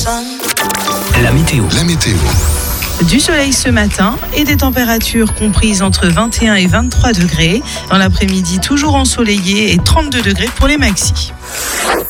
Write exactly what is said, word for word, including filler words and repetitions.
La météo. La météo. Du soleil ce matin et des températures comprises entre vingt et un et vingt-trois degrés. Dans l'après-midi, toujours ensoleillé et trente-deux degrés pour les maxis.